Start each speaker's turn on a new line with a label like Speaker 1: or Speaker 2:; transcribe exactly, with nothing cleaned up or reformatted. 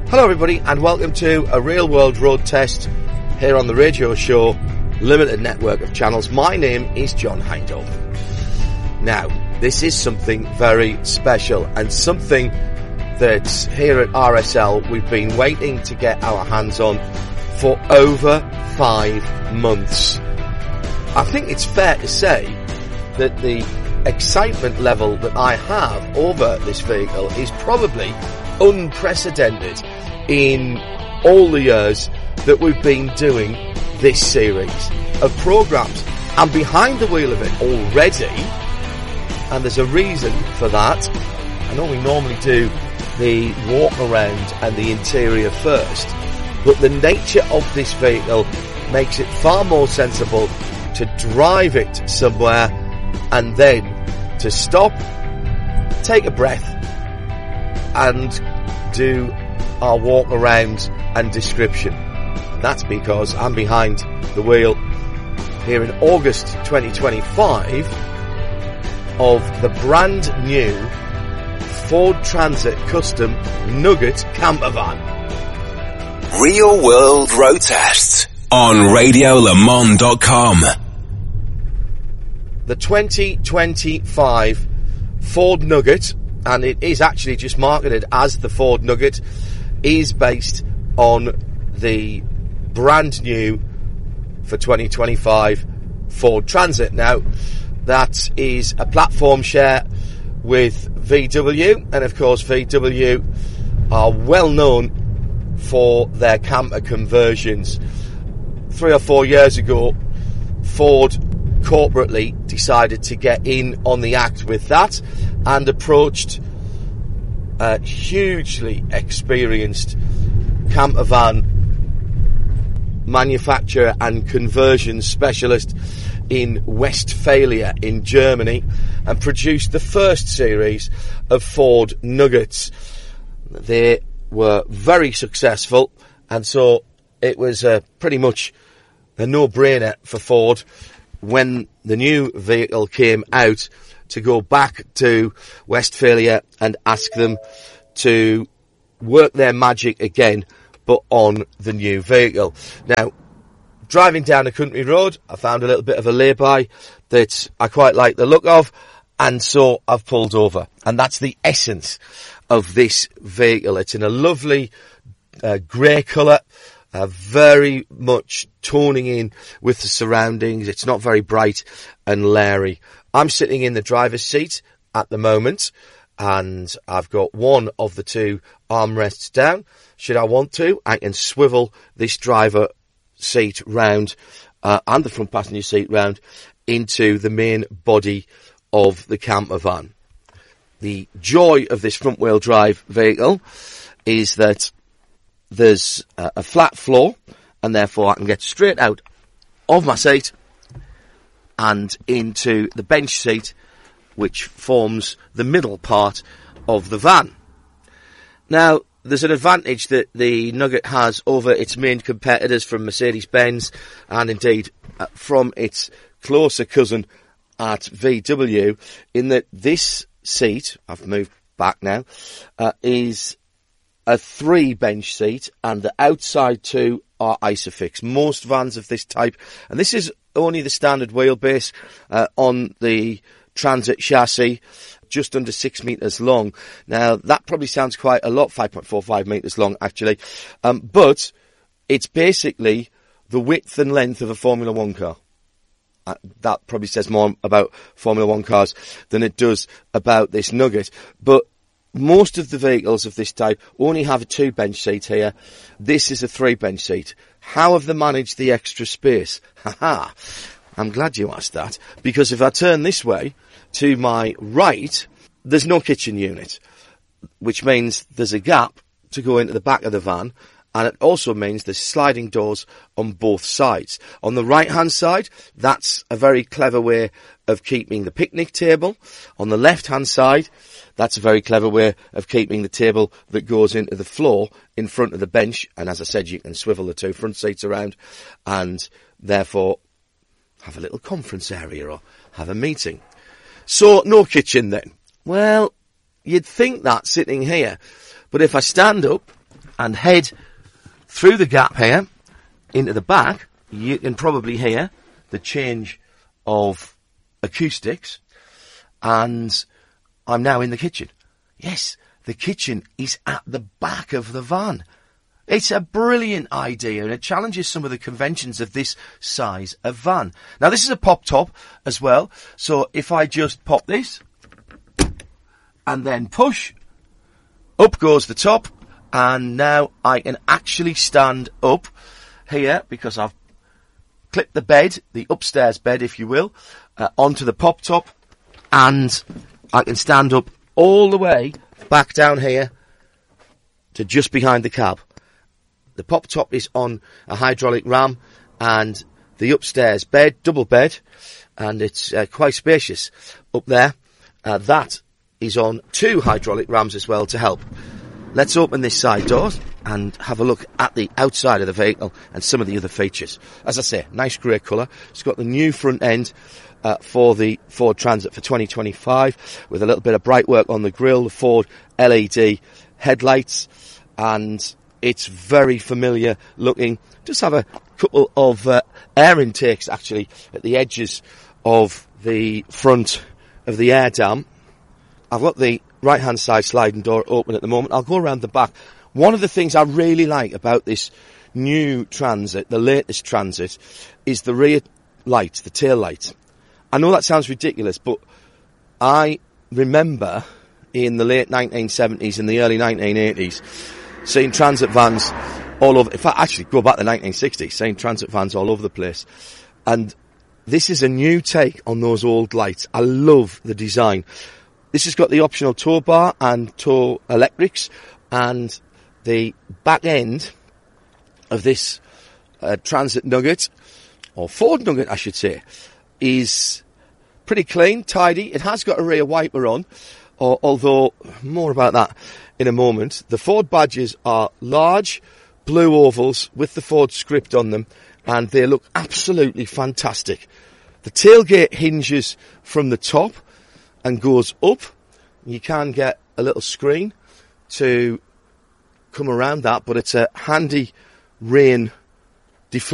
Speaker 1: Hello everybody and welcome to a real world road test here on the radio show Limited Network of Channels. My name is John Hindle. Now, this is something very special and something that here at R S L we've been waiting to get our hands on for over five months. I think it's fair to say that the excitement level that I have over this vehicle is probably unprecedented in all the years that we've been doing this series of programmes. I'm behind the wheel of it already, and there's a reason for that. I know we normally do the walk around and the interior first, but the nature of this vehicle makes it far more sensible to drive it somewhere and then to stop, take a breath and do our walk around and description. That's because I'm behind the wheel here in August twenty twenty-five of the brand new Ford Transit Custom Nugget camper van.
Speaker 2: Real World Road Tests on radio le mans dot com.
Speaker 1: The twenty twenty-five Ford Nugget, and it is actually just marketed as the Ford Nugget, is based on the brand new for twenty twenty-five Ford Transit. Now, that is a platform share with V W, and of course V W are well known for their camper conversions. Three or four years ago, Ford corporately decided to get in on the act with that and approached a hugely experienced camper van manufacturer and conversion specialist in Westphalia in Germany and produced the first series of Ford Nuggets. They were very successful, and so it was uh, pretty much a no-brainer for Ford when the new vehicle came out to go back to Westphalia and ask them to work their magic again, but on the new vehicle. Now, driving down a country road, I found a little bit of a lay-by that I quite like the look of, and so I've pulled over. And that's the essence of this vehicle. It's in a lovely uh, grey colour, uh, very much toning in with the surroundings. It's not very bright and leery. I'm sitting in the driver's seat at the moment, and I've got one of the two armrests down. Should I want to, I can swivel this driver seat round uh, and the front passenger seat round into the main body of the camper van. The joy of this front wheel drive vehicle is that there's uh, a flat floor, and therefore I can get straight out of my seat and into the bench seat, which forms the middle part of the van. Now, there's an advantage that the Nugget has over its main competitors from Mercedes-Benz, and indeed uh, from its closer cousin at V W, in that this seat, I've moved back now, uh, is a three bench seat, and the outside two are Isofix. Most vans of this type, and this is only the standard wheelbase uh, on the Transit chassis, just under six metres long. Now, that probably sounds quite a lot, five point four five metres long, actually. Um, but it's basically the width and length of a Formula One car. Uh, that probably says more about Formula One cars than it does about this Nugget. But most of the vehicles of this type only have a two bench seat here. This is a three bench seat. How have they managed the extra space? Haha. I'm glad you asked that, because if I turn this way to my right, there's no kitchen unit, which means there's a gap to go into the back of the van, and it also means there's sliding doors on both sides. On the right-hand side, that's a very clever way of keeping the picnic table. On the left-hand side, that's a very clever way of keeping the table that goes into the floor in front of the bench, and as I said, you can swivel the two front seats around, and therefore have a little conference area or have a meeting. So, no kitchen then. Well, you'd think that sitting here, but if I stand up and head through the gap here into the back, you can probably hear the change of acoustics, and I'm now in the kitchen. Yes, the kitchen is at the back of the van. It's a brilliant idea, and it challenges some of the conventions of this size of van. Now, this is a pop top as well, so if I just pop this and then push, up goes the top, and now I can actually stand up here because I've clipped the bed, the upstairs bed, if you will, uh, onto the pop top, and I can stand up all the way back down here to just behind the cab. The pop top is on a hydraulic ram, and the upstairs bed, double bed, and it's uh, quite spacious up there. Uh, that is on two hydraulic rams as well to help. Let's open this side door and have a look at the outside of the vehicle and some of the other features. As I say, nice grey colour. It's got the new front end uh, for the Ford Transit for twenty twenty-five, with a little bit of bright work on the grille, the Ford L E D headlights, and it's very familiar looking. Just have a couple of uh, air intakes actually at the edges of the front of the air dam. I've got the right hand side sliding door open at the moment. I'll go around the back. One of the things I really like about this new Transit, the latest Transit, is the rear lights, the tail lights. I know that sounds ridiculous, but I remember in the late nineteen seventies and the early nineteen eighties seeing Transit vans all over. In fact, actually go back to the nineteen sixties, seeing Transit vans all over the place. And this is a new take on those old lights. I love the design. This has got the optional tow bar and tow electrics, and the back end of this uh, Transit Nugget, or Ford Nugget I should say, is pretty clean, tidy. It has got a rear wiper on, or, although more about that in a moment. The Ford badges are large blue ovals with the Ford script on them, and they look absolutely fantastic. The tailgate hinges from the top and goes up. You can get a little screen to come around that, but it's a handy rain